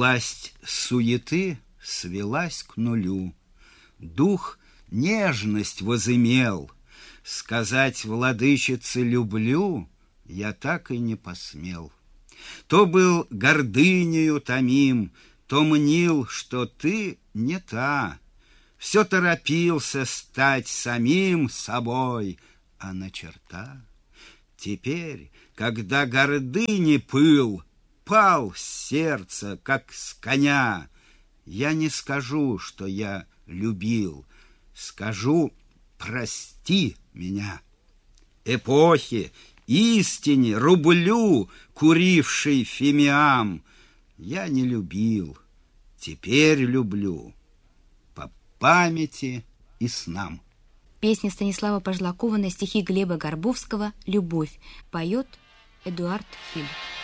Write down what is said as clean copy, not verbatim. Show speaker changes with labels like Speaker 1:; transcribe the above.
Speaker 1: Власть суеты свелась к нулю, дух нежность возымел. Сказать владычице «люблю» я так и не посмел. То был гордынею томим, то мнил, что ты не та. Все торопился стать самим собой, а на черта. Теперь, когда гордыни пыл пал с сердца, как с коня, я не скажу, что я любил, скажу «прости меня». Эпохи, истине, рублю, куривший фимиам, я не любил, теперь люблю по памяти и снам.
Speaker 2: Песня Станислава Пожлакова на стихи Глеба Горбовского «Любовь». Поет Эдуард Хиль.